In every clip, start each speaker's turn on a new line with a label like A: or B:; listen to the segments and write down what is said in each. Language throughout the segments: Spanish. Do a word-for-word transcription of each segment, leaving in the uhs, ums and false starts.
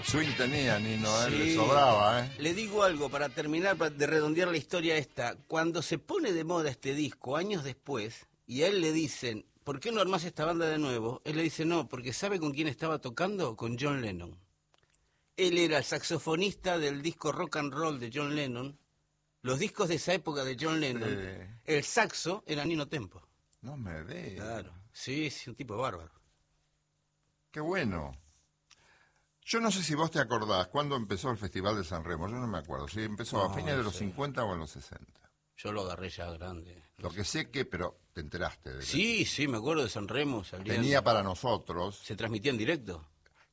A: Swing tenía Nino, ¿eh?
B: Sí.
A: Le sobraba, ¿eh?
B: Le digo algo para terminar, para de redondear la historia esta. Cuando se pone de moda este disco, años después, y a él le dicen, ¿por qué no armás esta banda de nuevo? Él le dice, no, porque ¿sabe con quién estaba tocando? Con John Lennon. Él era el saxofonista del disco Rock and Roll de John Lennon. Los discos de esa época de John Lennon,
A: Sí.
B: el saxo era Nino Tempo.
A: No me digas.
B: Claro, sí, sí, un tipo bárbaro.
A: Qué bueno. Yo no sé si vos te acordás cuándo empezó el Festival de San Remo. Yo no me acuerdo. Si empezó a
B: No,
A: fines de los
B: sí.
A: cincuenta o en los sesenta.
B: Yo lo agarré ya grande.
A: Lo que sé que, pero te enteraste de
B: Sí, sí, me acuerdo de San Remo.
A: que
B: salían-
A: tenía para nosotros.
B: Se transmitía en directo.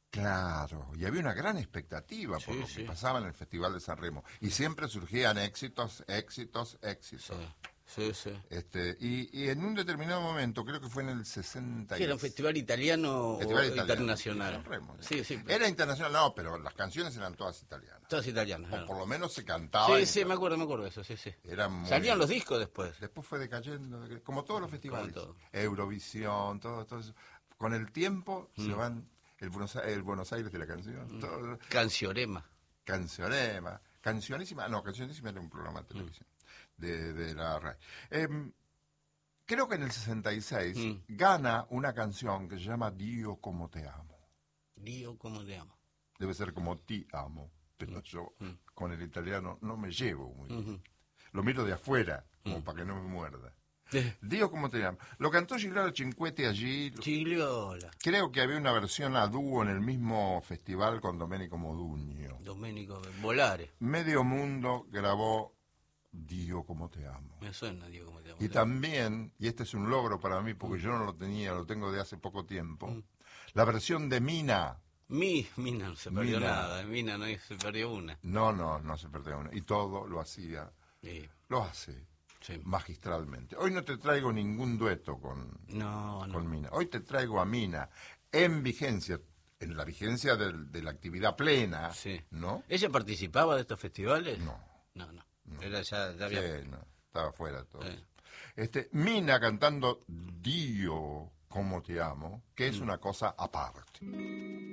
A: Claro, y había una gran expectativa por
B: Sí,
A: lo
B: sí.
A: que pasaba en el Festival de San Remo. Y siempre surgían éxitos, éxitos, éxitos.
B: Sí, sí, sí.
A: Este, y, y en un determinado momento, creo que fue en el sesenta y
B: Sí, era un festival italiano
A: Festival
B: o
A: italiano,
B: internacional.
A: San Remo.
B: Sí, sí.
A: Era internacional, no, pero las canciones eran todas italianas.
B: Todos italianos.
A: O
B: claro.
A: por lo menos se cantaban.
B: Sí, sí, me acuerdo, me acuerdo de eso, sí, sí.
A: Era muy-
B: Salían los discos después.
A: Después fue decayendo, deca- como todos los festivales.
B: Como todo.
A: Eurovisión, todo, todo eso. Con el tiempo se
B: Mm.
A: van el Buenos, el Buenos Aires de la canción, todo.
B: Canciorema.
A: Cancionema, Cancionísima, no, Cancionísima era un programa de televisión, de, de la RAI. Em, creo que en el sesenta y seis
B: Mm.
A: gana una canción que se llama Dio como te amo.
B: Dio, ¿cómo te amo?
A: Debe ser como ti amo, pero yo con el italiano no me llevo muy bien.
B: Ujú.
A: Lo miro de afuera, como para que no me muerda.
B: Eh,
A: Dio como te amo. Lo cantó Gigliola Cinquetti allí.
B: Gigliola.
A: Creo que había una versión a dúo en el mismo festival con Domenico Modugno.
B: Domenico Volare.
A: Medio mundo grabó Dio como te amo.
B: Me suena, Dio, ¿cómo te amo?
A: Y también, y este es un logro para mí porque yo no lo tenía, lo tengo de hace poco tiempo, la versión de Mina.
B: Mi, Mina no se perdió
A: Mina.
B: nada. Mina no se perdió una.
A: No, no, no se perdió una. Y todo lo hacía,
B: Sí,
A: lo hace
B: sí.
A: magistralmente. Hoy no te traigo ningún dueto con,
B: No, no.
A: con Mina. Hoy te traigo a Mina en vigencia, en la vigencia del- de la actividad plena,
B: Sí.
A: ¿no?
B: ¿Ella participaba de estos festivales?
A: No.
B: No, no. Era ya, ya había...
A: Sí, no, estaba fuera de todo
B: Sí.
A: eso. Este, Mina cantando Dio como te amo, que es una cosa aparte.